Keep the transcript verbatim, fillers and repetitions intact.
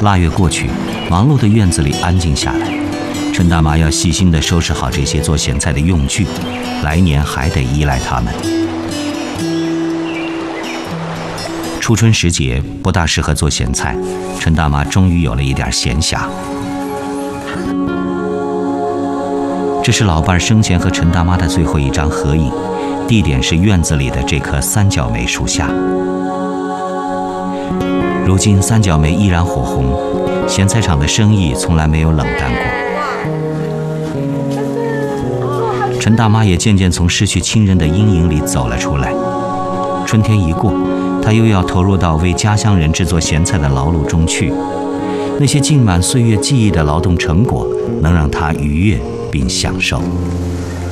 腊月过去，忙碌的院子里安静下来。陈大妈要细心地收拾好这些做咸菜的用具，来年还得依赖它们。初春时节不大适合做咸菜，陈大妈终于有了一点闲暇。这是老伴生前和陈大妈的最后一张合影，地点是院子里的这棵三角梅树下。如今三角梅依然火红，咸菜场的生意从来没有冷淡过。陈大妈也渐渐从失去亲人的阴影里走了出来。春天一过，她又要投入到为家乡人制作咸菜的劳碌中去。那些浸满岁月记忆的劳动成果，能让她愉悦并享受。